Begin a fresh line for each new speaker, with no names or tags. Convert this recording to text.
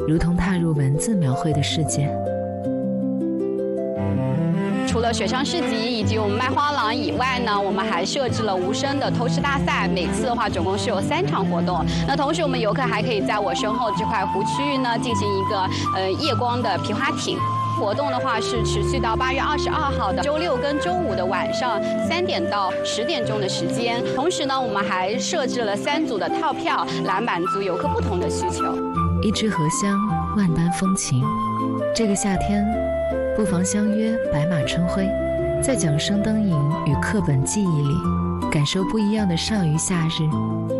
如同踏入文字描绘的世界。
除了水上市集以及我们卖花廊以外呢，我们还设置了无声的偷吃大赛，每次的话总共是有3场活动。那同时我们游客还可以在我身后这块湖区域呢进行一个夜光的皮划艇。活动的话是持续到8月22号的周6跟周5的晚上3点到10点钟的时间。同时呢，我们还设置了3组的套票，来满足游客不同的需求。
一枝荷香，万般风情。这个夏天，不妨相约白马春晖，在桨声灯影与课本记忆里，感受不一样的上虞夏日。